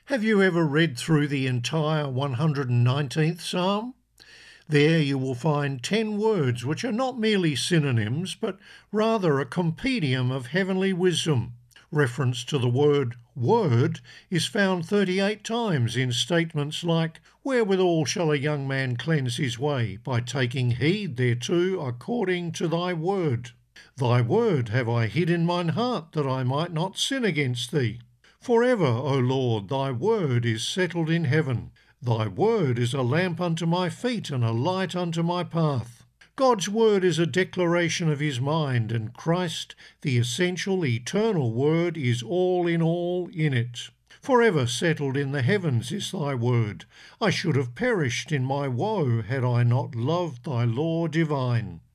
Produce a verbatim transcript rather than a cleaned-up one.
Have you ever read through the entire one hundred nineteenth Psalm? There you will find ten words which are not merely synonyms, but rather a compendium of heavenly wisdom. Reference to the word word is found thirty-eight times in statements like, "Wherewithal shall a young man cleanse his way? By taking heed thereto according to thy word. Thy word have I hid in mine heart, that I might not sin against thee. For ever, O Lord, thy word is settled in heaven. Thy word is a lamp unto my feet and a light unto my path." God's word is a declaration of his mind, and Christ, the essential, eternal word, is all in all in it. Forever settled in the heavens is thy word. I should have perished in my woe had I not loved thy law divine.